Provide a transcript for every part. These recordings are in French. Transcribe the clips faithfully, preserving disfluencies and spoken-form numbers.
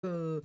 euh,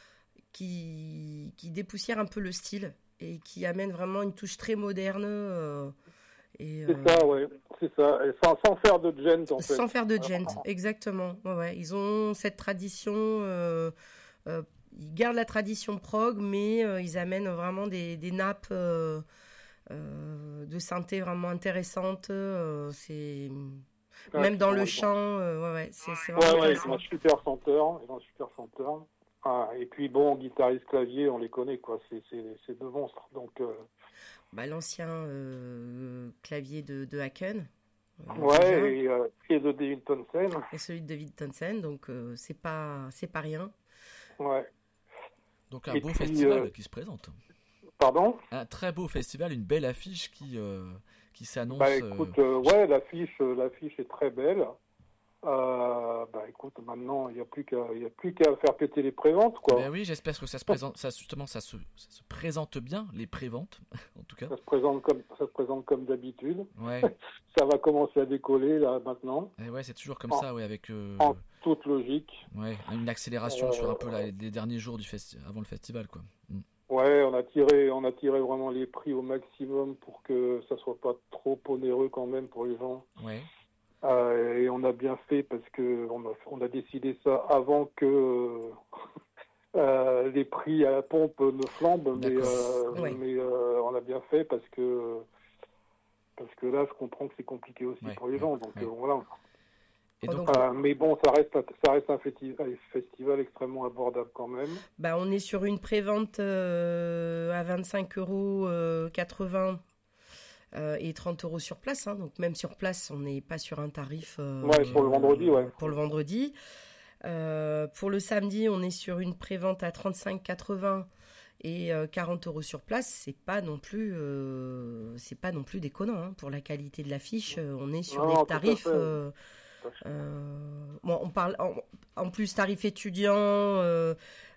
qui, qui dépoussière un peu le style et qui amène vraiment une touche très moderne. Euh, et, C'est euh, ça, ouais, c'est ça. Et sans, sans faire de gent, en fait. sans faire de gent, exactement. Ouais, ouais. Ils ont cette tradition, euh, euh, ils gardent la tradition prog, mais euh, ils amènent vraiment des, des nappes euh, euh, de synthé vraiment intéressantes. Euh, c'est Ouais, même qui dans sont- le ils ont- chant, euh, ouais, ouais, c'est, c'est vraiment Ouais, ouais, ils intéressant. ont un super chanteur, ils ont un super chanteur. Ah, et puis bon, guitariste clavier, on les connaît, quoi. C'est, c'est, c'est deux monstres. Donc, euh, Bah, l'ancien euh, clavier de, de Haken, euh, déjà, ouais, et, euh, et de David Townsend. et celui de David Townsend, donc euh, c'est pas, c'est pas rien. Ouais. Donc un Et beau puis, festival euh, qui se présente. pardon? Un très beau festival, une belle affiche qui, euh, qui s'annonce. Bah euh, écoute, euh, ouais, l'affiche, euh, l'affiche est très belle. Euh, bah écoute, maintenant, il n'y a plus qu'à, il y a plus qu'à faire péter les préventes, quoi. Ben oui, j'espère que ça se présente, ça justement, ça se, ça se présente bien, les préventes, en tout cas. Ça se présente comme, ça se présente comme d'habitude. Ouais, Ça va commencer à décoller, là, maintenant. et ouais, c'est toujours comme En, ça, ouais, avec euh, en toute logique. ouais, une accélération Euh, sur un peu la- les derniers jours du festi- avant le festival, quoi. Mm. Ouais, on a tiré, on a tiré vraiment les prix au maximum pour que ça soit pas trop onéreux quand même pour les gens. Ouais, Euh, et on a bien fait parce que on a, on a décidé ça avant que euh, les prix à la pompe ne flambent, mais, D'accord. euh, Ouais. mais euh, on a bien fait parce que parce que là, je comprends que c'est compliqué aussi Ouais, pour les ouais, gens. Donc ouais. euh, voilà. Et Oh, donc, donc, Euh, mais bon, ça reste, ça reste un festi- un festival extrêmement abordable quand même. bah, on est sur une prévente euh, à vingt-cinq euros quatre-vingts euh, et trente euros sur place. Hein. Donc même sur place, on n'est pas sur un tarif euh, Ouais, pour le vendredi, ouais. pour le vendredi. Euh, pour le samedi, on est sur une prévente à trente-cinq quatre-vingts et euh, quarante euros sur place. C'est pas non plus, euh, c'est pas non plus déconnant hein. Pour la qualité de l'affiche. Euh, on est sur Non, des tout à tarifs. fait. euh, Tout à fait. euh, bon, on parle en, en plus tarifs étudiants euh,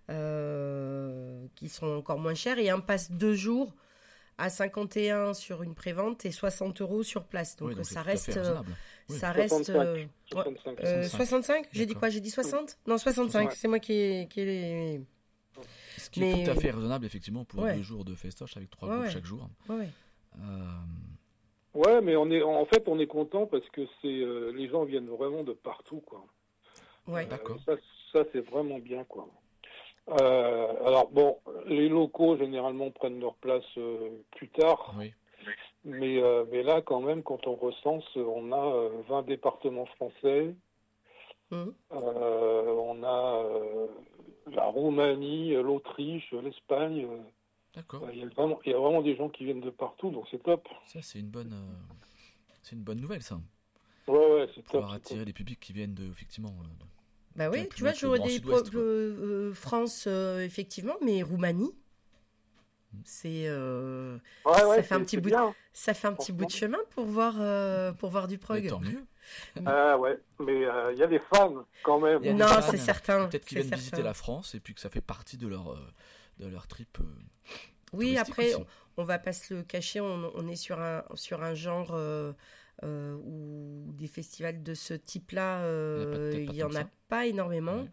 euh, qui sont encore moins chers et un passe deux jours à cinquante et un sur une prévente et soixante euros sur place. Donc, oui, donc ça c'est tout à fait reste, euh, raisonnable. Oui. ça reste. euh, ouais, soixante-cinq. euh, soixante-cinq. soixante-cinq. J'ai dit D'accord. quoi? J'ai dit soixante? Non, soixante-cinq. soixante. C'est moi qui ai, qui ai... Ce qui Mais- est tout à fait raisonnable, effectivement, pour Ouais. deux jours de festoche avec trois Ouais, groupes ouais. chaque jour. Ouais, ouais. Euh, Ouais, mais on est, en fait, on est content parce que c'est, euh, les gens viennent vraiment de partout, quoi. Ouais. Euh, D'accord. ça, ça c'est vraiment bien, quoi. Euh, alors bon, les locaux généralement prennent leur place euh, plus tard, oui. mais euh, mais là quand même, quand on recense, on a euh, vingt départements français, Mhm. euh, on a euh, la Roumanie, l'Autriche, l'Espagne. euh, D'accord. Il y a vraiment, il y a vraiment des gens qui viennent de partout, donc c'est top. Ça, c'est une bonne, euh, c'est une bonne nouvelle, ça. Ouais, ouais, c'est top. Pouvoir c'est attirer des publics qui viennent de, effectivement, euh, de- Bah oui, Bien tu plus vois, loin que le j'aurais Grand des Sud-Ouest, pro- quoi. euh, euh, France, euh, effectivement, mais Roumanie, c'est euh, top. Ouais, ça ouais, fait c'est, un petit c'est bout, bien. ça fait un petit bout de Franchement. chemin pour voir, euh, pour voir du Mais prog. tant mieux. Ah ouais, mais euh, il y a des fans quand même. Il y a des Non, fans, c'est certain. Peut-être qu'ils c'est viennent visiter certain. la France et puis que ça fait partie de leur, euh, de leur trip. euh, Oui, touristique après, aussi. on, on va pas se le cacher, on, on est sur un, sur un genre euh, euh, où des festivals de ce type-là, euh, peut-être pas il y en tant a que ça. pas énormément. Ouais.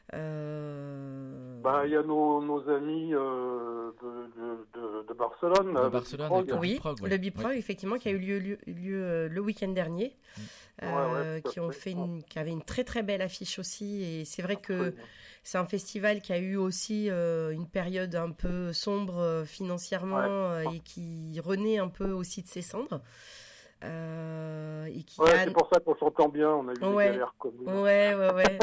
Euh, Bah, il y a nos, nos amis euh, de, de, de, de Barcelone, De euh, le Barcelone, Biprog. avec le oui, Biprog, ouais. le Biprog, Ouais. effectivement, qui a eu lieu, lieu, lieu, euh, le week-end dernier, Ouais, euh, ouais, tout à qui ont fait. fait une, qui avait une très très belle affiche aussi. Et c'est vrai Très que bien. c'est un festival qui a eu aussi euh, une période un peu sombre euh, financièrement euh, et qui renaît un peu aussi de ses cendres. Euh, et qui Ouais, a... c'est pour ça qu'on s'entend bien, on a eu Ouais. des galères communes. Ouais, ouais, ouais.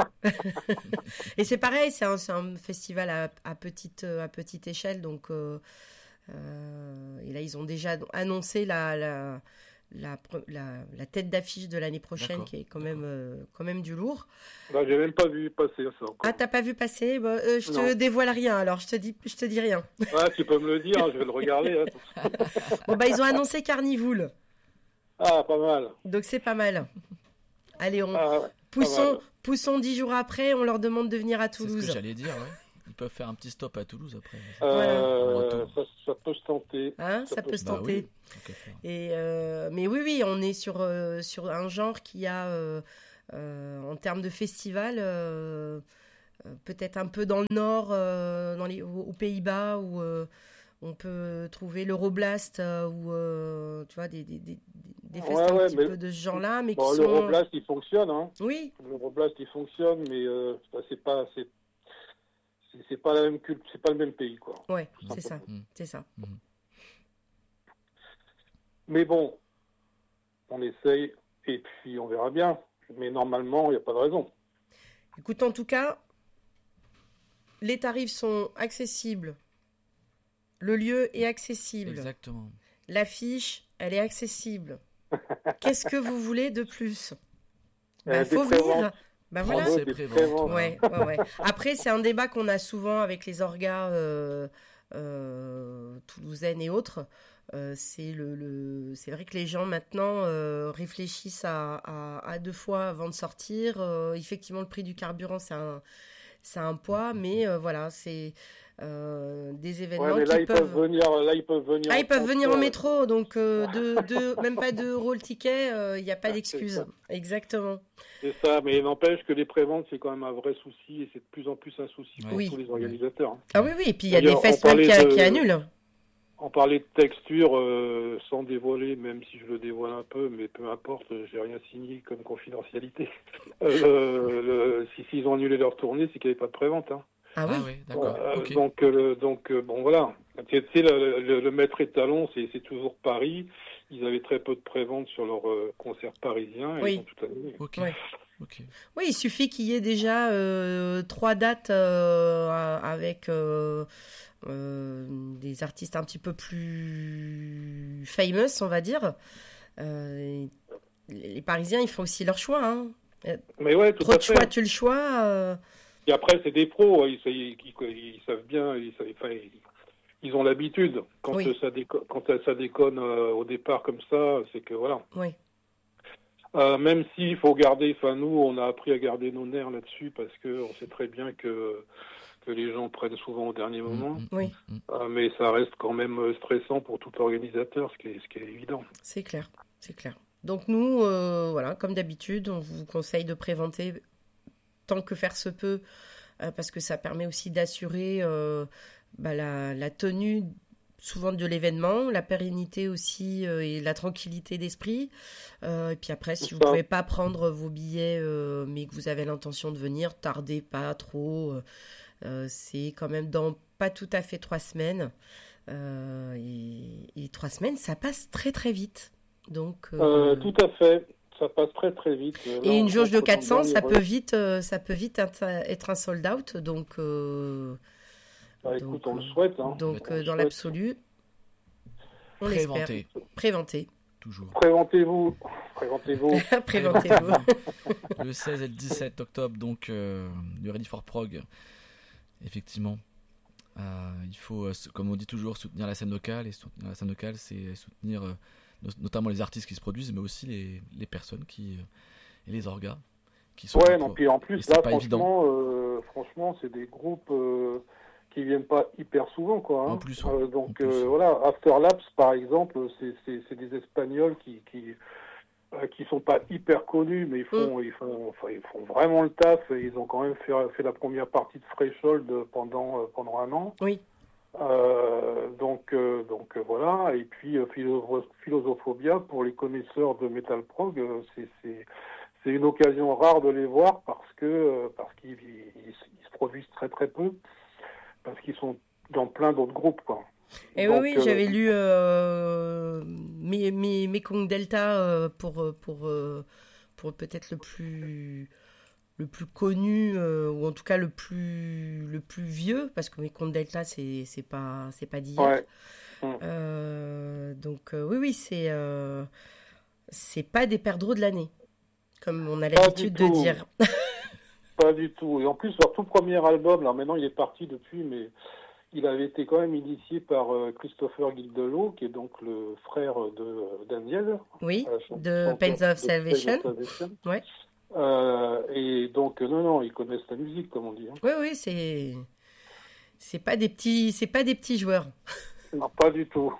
Et c'est pareil, c'est un, c'est un festival à, à, petite, à petite échelle. Donc, euh, euh, et là, ils ont déjà annoncé la, la, la, la, la tête d'affiche de l'année prochaine, D'accord, qui est quand même, euh, quand même du lourd. Bah, j'ai même pas vu passer ça encore. Ah, t'as pas vu passer? Bah, euh, je te Non. dévoile rien, alors je te dis, je te dis rien. Ouais, tu peux me le dire, hein, je vais le regarder. Hein. Bon, bah, ils ont annoncé Carnivool. Ah, pas mal. Donc, c'est pas mal. Allez, on, Ah, poussons, mal. poussons dix jours après, on leur demande de venir à C'est ce que Toulouse. j'allais dire, ouais. Ils peuvent faire un petit stop à Toulouse après. Euh, Retour. ça, ça peut se tenter. Hein, ça, Ça peut peut- se Bah tenter. oui, tant qu'à faire. Et euh, mais oui, oui, on est sur, euh, sur un genre qui a, euh, euh, en termes de festival, euh, euh, peut-être un peu dans le nord, euh, dans les, aux, aux Pays-Bas, où euh, on peut trouver l'Euroblast, euh, ou euh, tu vois, des, des, des, des fêtes Ouais, un ouais, petit mais peu de ce genre-là, mais qui bon, sont... l'Euroblast, il fonctionne, hein. Oui, L'Euroblast, il fonctionne, mais euh, bah, c'est pas, c'est, c'est, c'est pas la même culte, c'est pas le même pays, quoi. ouais, Tout c'est ça, simplement. Mm. c'est ça. Mhm. Mais bon, on essaye et puis on verra bien. Mais normalement, il n'y a pas de raison. Écoute, en tout cas, les tarifs sont accessibles. Le lieu est accessible. Exactement. L'affiche, elle est accessible. Qu'est-ce que vous voulez de plus? Bah, Euh, des faut préventes. venir. Bah Prendre voilà. ses des préventes. préventes. voilà. Ouais, ouais, ouais. Après, c'est un débat qu'on a souvent avec les orgas euh, euh, toulousaines et autres. Euh, c'est le, le- c'est vrai que les gens maintenant euh, réfléchissent à, à- à deux fois avant de sortir. Euh, effectivement, le prix du carburant, c'est un, c'est un poids, mais euh, voilà, c'est euh, des Ouais, événements mais qui là, ils peuvent peuvent. venir, là, ils peuvent venir Ah, en ils peuvent venir en transport. métro, donc euh, deux, deux- même pas deux euros le ticket, euh, il n'y a pas C'est d'excuse. ça. Exactement. C'est ça, mais il n'empêche que les préventes, c'est quand même un vrai souci et c'est de plus en plus un souci pour Ouais. tous Oui. les organisateurs. hein. Ah oui, oui, et puis il y a des D'ailleurs, on festes même parlait qui, de- qui annulent. On parlait de texture euh, sans dévoiler, même si je le dévoile un peu, mais peu importe, j'ai rien signé comme confidentialité. Euh, le- si s'ils ont annulé leur tournée, c'est qu'il n'y avait pas de prévente. Hein. Ah oui. Ah oui, d'accord. Euh, Ok. Donc, euh, donc euh, bon voilà. Tu sais, le, le, le maître étalon, c'est c'est toujours Paris. Ils avaient très peu de prévente sur leurs euh, concerts parisiens et Oui. ils ont tout annulé. Ok. Ouais. Ok. Oui, il suffit qu'il y ait déjà euh, trois dates euh, avec euh, euh, des artistes un petit peu plus famous, on va dire. Euh, les Parisiens, ils font aussi leur choix. Hein. Mais ouais, tout Trop à de choix, fait. tu le choix. euh, Et après, c'est des pros. Ils, ils, ils, ils savent bien. Ils, savent- enfin, ils, ils ont l'habitude. Quand Oui. ça déconne, quand ça déconne euh, au départ comme ça, c'est que voilà. Oui. Euh, même s'il faut garder, enfin nous, on a appris à garder nos nerfs là-dessus parce que on sait très bien que que les gens prennent souvent au dernier moment. Mm, mm, Oui. mm, mm. Euh, mais ça reste quand même euh, stressant pour tout organisateur, ce qui est, ce qui est évident. C'est clair, c'est clair. Donc nous, euh, voilà, comme d'habitude, on vous conseille de préventer tant que faire se peut, euh, parce que ça permet aussi d'assurer euh, bah, la, la tenue souvent de l'événement, la pérennité aussi euh, et la tranquillité d'esprit. Euh, et puis après, si C'est vous ça. pouvez pas prendre vos billets, euh, mais que vous avez l'intention de venir, tardez pas trop. Euh, euh, c'est quand même dans pas tout à fait trois semaines. Euh, et, et trois semaines, ça passe très très vite. Donc, euh, Euh, tout à fait. Ça passe très très vite. Euh, et là, une on jauge de rentre dans quatre le cents, dernier ça relais. peut vite, euh, ça peut vite être, être un sold out. Donc, euh, Bah, écoute, donc, on le euh, souhaite. Hein. donc On euh, le dans souhaite. l'absolu, on l'espère. Préventer. Préventez. Toujours. Préventez-vous. Préventez-vous. Préventez-vous. Le seize et le dix-sept octobre, donc, euh, du Ready for Prog. Effectivement. Euh, il faut, euh, comme on dit toujours, soutenir la scène locale. Et soutenir la scène locale, c'est soutenir euh, no- notamment les artistes qui se produisent, mais aussi les, les personnes qui, euh, et les orgas qui sont Ouais, là non, pour- puis en Et plus, c'est là, pas évident. franchement, euh, franchement, c'est des groupes euh, qui viennent pas hyper souvent, quoi. Hein. En plus, ouais. Euh, En donc, plus. euh, voilà, Afterlapse, par exemple, c'est, c'est, c'est des Espagnols qui, qui, euh, qui sont pas hyper connus, mais ils font, ils font, enfin, ils font vraiment le taf. Et ils ont quand même fait, fait la première partie de Threshold pendant, euh, pendant un an. Oui. Euh, donc, euh, donc euh, voilà. Et puis euh, Philo- Philosophobia, pour les connaisseurs de Metal Prog, euh, c'est, c'est, c'est une occasion rare de les voir parce que euh, parce qu'ils ils, ils se produisent très très peu, parce qu'ils sont dans plein d'autres groupes, quoi. Et Donc, oui, oui, euh, j'avais lu euh, mes, mes, Mekong Delta euh, pour, pour, euh, pour peut-être le plus, le plus connu, euh, ou en tout cas le plus, le plus vieux, parce que Mekong Delta, c'est, c'est pas, c'est pas d'hier. ouais. Euh, donc euh, oui, oui, c'est, euh, c'est pas des perdreaux de l'année, comme on a Pas l'habitude du de tout. dire. Pas du tout. Et en plus, leur tout premier album, là maintenant il est parti depuis, mais il avait été quand même initié par euh, Christopher Guildelot, qui est donc le frère de euh, Daniel. Oui, euh, chan- de chanteur Pains of de Salvation. Pains of Salvation. Ouais. Euh, et donc, euh, non, non, ils connaissent la musique, comme on dit. Hein. Oui, oui, c'est, c'est pas des petits, c'est pas des petits joueurs. Non, pas du tout.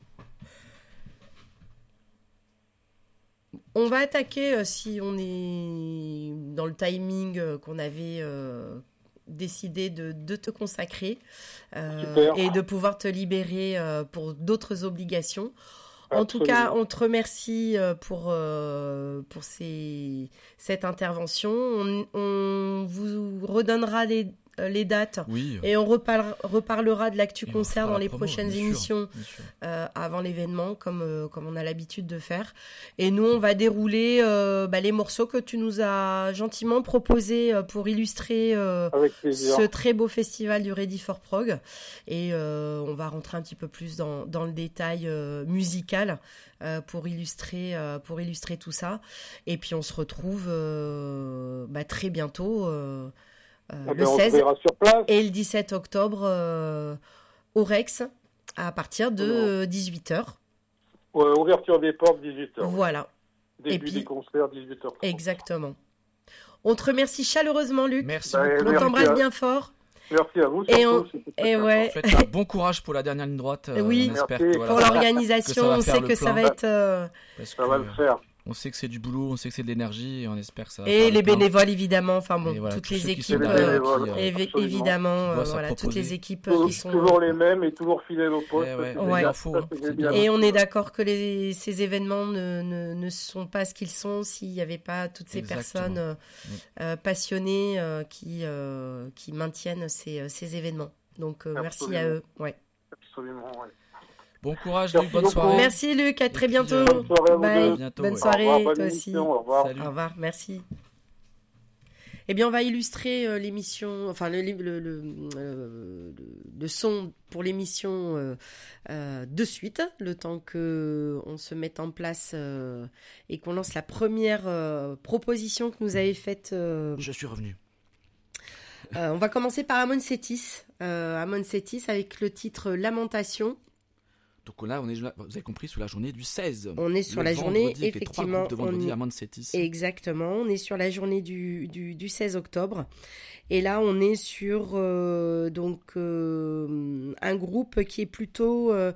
On va attaquer, euh, si on est dans le timing euh, qu'on avait, euh, décidé de, de te consacrer euh, Super. et de pouvoir te libérer euh, pour d'autres obligations. En Absolument. tout cas, on te remercie euh, pour, euh, pour ces, cette intervention. On, on vous redonnera les, les dates Oui. et on reparle, reparlera de l'actu Et on concert fera dans la les promo, prochaines bien sûr, émissions bien sûr. euh, avant l'événement, comme, euh, comme on a l'habitude de faire. Et nous, on va dérouler euh, bah, les morceaux que tu nous as gentiment proposés euh, pour illustrer euh, Avec plaisir. ce très beau festival du Ready for Prog. Et euh, on va rentrer un petit peu plus dans, dans le détail euh, musical euh, pour, illustrer, euh, pour illustrer tout ça. Et puis, on se retrouve euh, bah, très bientôt. Euh, Euh, Eh le ben, on se seize verra sur place. et le dix-sept octobre euh, au Rex à partir de euh, dix-huit heures. Ouais, ouverture des portes, dix-huit heures. Voilà, Début Et puis- des concerts, dix-huit heures trente. exactement. On te remercie chaleureusement, Luc. Merci Bah, beaucoup. On merci t'embrasse à- bien fort. Merci à vous. Et surtout, on- c'était très Et sympa. ouais, Faites un bon courage pour la dernière ligne droite. euh, Oui. on espère Merci. que, voilà, pour ça va- l'organisation, que ça va on faire sait le que ça plein. va être... euh, parce Ça va que, le faire. On sait que c'est du boulot, on sait que c'est de l'énergie et on espère que ça va Et faire les le plein. bénévoles, évidemment. Enfin bon, Et voilà, toutes tous les ceux qui sont équipes... Les derrière, euh, bénévoles, qui, euh, évi- absolument. évidemment, qui euh, bossent à voilà, toutes proposer. les équipes Tou- qui sont... Toujours les mêmes et toujours fidèles au poste. Eh ouais, c'est il génial. en faut, Ça, hein, c'est c'est génial. bien. Et on est d'accord que les, ces événements ne, ne, ne sont pas ce qu'ils sont s'il n'y avait pas toutes ces Exactement. personnes euh, Mm. euh, passionnées euh, qui, euh, qui maintiennent ces, ces événements. Donc euh, merci à Absolument. eux. Ouais. Absolument, ouais. Bon courage, Merci Luc, bonne beaucoup. soirée. Merci Luc, à très puis, bientôt. euh, Bonne soirée à vous Bye. deux. À bientôt, Bonne ouais. soirée, Au revoir, bonne toi aussi. émission, au revoir. Salut. Au revoir, merci. Eh bien, on va illustrer euh, l'émission, enfin le, le, le, euh, le, le son pour l'émission euh, euh, de suite, le temps que on se mette en place euh, et qu'on lance la première euh, proposition que nous avait faite. euh, Je suis revenu. euh, on va commencer par Amon Sétis, euh, Amon Sétis avec le titre Lamentation. Donc là, on est, vous avez compris, sur la journée du seize. On est sur Le la journée, vendredi, avec les trois effectivement, groupes de vendredi on y- à Mancetis. Exactement, on est sur la journée du, du, du seize octobre. Et là, on est sur euh, donc, euh, un groupe qui est plutôt euh,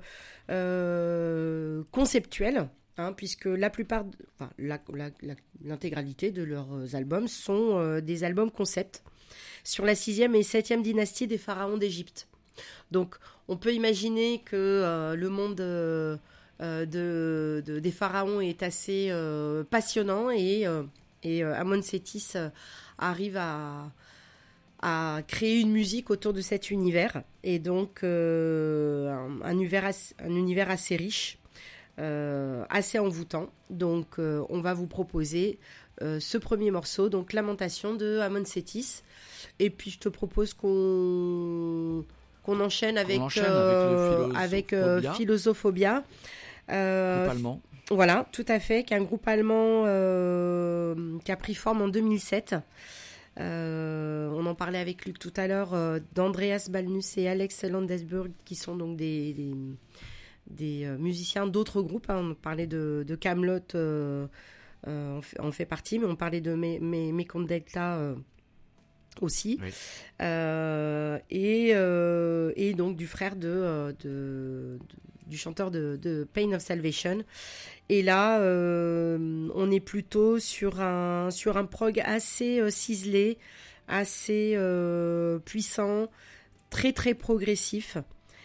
euh, conceptuel, hein, puisque la plupart, de- enfin, la- la- la- l'intégralité de leurs albums sont euh, des albums concept sur la sixième et septième dynastie des pharaons d'Égypte. Donc, on peut imaginer que euh, le monde euh, euh, de, de- des pharaons est assez euh, passionnant et, euh, et euh, Amon Sétis euh, arrive à, à créer une musique autour de cet univers. Et donc, euh, un, un univers assez, un univers assez riche, euh, assez envoûtant. Donc, euh, on va vous proposer euh, ce premier morceau, donc Lamentation de Amon Sétis. Et puis, je te propose qu'on... qu'on enchaîne avec, enchaîne euh, avec avec le euh, Philosophobia. Philosophobia. Euh, Groupe allemand. voilà, tout à fait, qui est un groupe allemand euh, qui a pris forme en deux mille sept. Euh, on en parlait avec Luc tout à l'heure, euh, d'Andreas Balnus et Alex Landesburg, qui sont donc des, des, des, euh, musiciens d'autres groupes. Hein. On parlait de, de Camelot, euh, euh, on, fait, on fait partie, mais on parlait de Mekong Delta euh, aussi. Oui. Euh, et, euh, et donc du frère de, euh, de, de- du chanteur de, de Pain of Salvation. Et là, euh, on est plutôt sur un, sur un prog assez euh, ciselé, assez euh, puissant, très très progressif.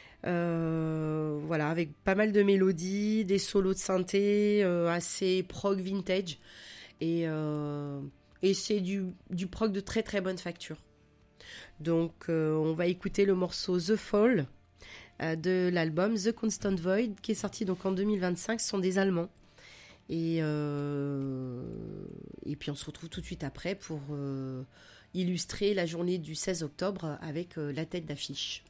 Euh, voilà, avec pas mal de mélodies, des solos de synthé, euh, assez prog vintage. Et, euh, et c'est du, du prog de très très bonne facture. Donc, euh, on va écouter le morceau The Fall euh, de l'album The Constant Void, qui est sorti donc en deux mille vingt-cinq. Ce sont des Allemands. Et, euh, et puis, on se retrouve tout de suite après pour euh, illustrer la journée du seize octobre avec euh, la tête d'affiche.